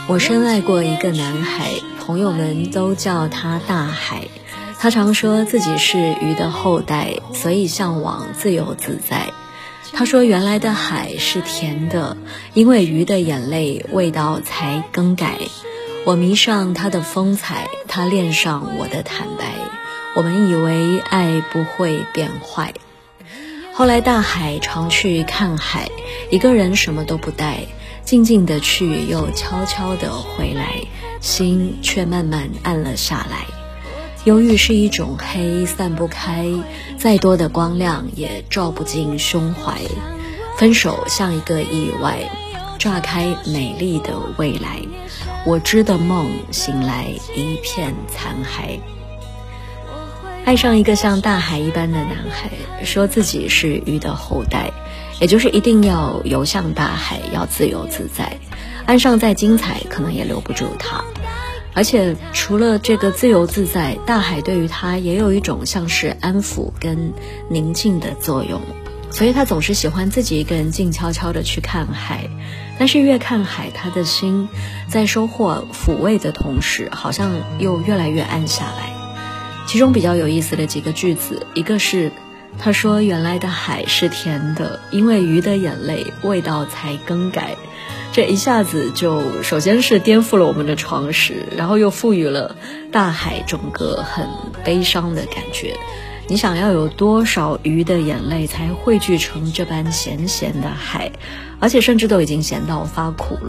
我深爱过一个男孩，朋友们都叫他大海。他常说自己是鱼的后代，所以向往自由自在。他说原来的海是甜的，因为鱼的眼泪味道才更改。我迷上他的风采，他恋上我的坦白。我们以为爱不会变坏。后来大海常去看海，一个人什么都不带，静静地去又悄悄地回来，心却慢慢暗了下来。忧郁是一种黑，散不开，再多的光亮也照不进胸怀。分手像一个意外，炸开美丽的未来。我织的梦醒来一片残骸。爱上一个像大海一般的男孩，说自己是鱼的后代，也就是一定要游向大海，要自由自在。岸上再精彩，可能也留不住他。而且除了这个自由自在，大海对于他也有一种像是安抚跟宁静的作用，所以他总是喜欢自己一个人静悄悄地去看海。但是越看海，他的心在收获抚慰的同时，好像又越来越暗下来。其中比较有意思的几个句子，一个是他说原来的海是甜的，因为鱼的眼泪味道才更改。这一下子就首先是颠覆了我们的常识，然后又赋予了大海整个很悲伤的感觉。你想要有多少鱼的眼泪才汇聚成这般咸咸的海，而且甚至都已经咸到发苦了。